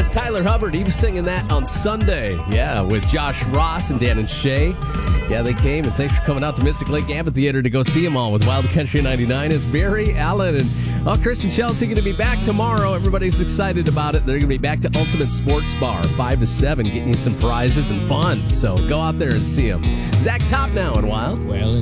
That's Tyler Hubbard. He was singing that on Sunday. Yeah, with Josh Ross and Dan and Shay. Yeah, they came, and thanks for coming out to Mystic Lake Amphitheater to go see them all with Wild Country 99. It's Barry Allen and Chris and Chelsea going to be back tomorrow. Everybody's excited about it. They're going to be back to Ultimate Sports Bar 5 to 7, getting you some prizes and fun. So go out there and see them. Zach Top now in Wild. Well,